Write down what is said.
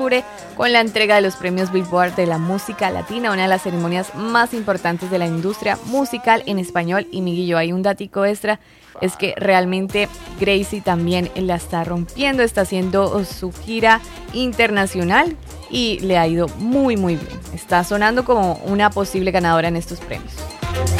con la entrega de los premios Billboard de la música latina, una de las ceremonias más importantes de la industria musical en español. Y Miguelillo, hay un datico extra, es que realmente Gracie también la está rompiendo, está haciendo su gira internacional y le ha ido muy muy bien. Está sonando como una posible ganadora en estos premios.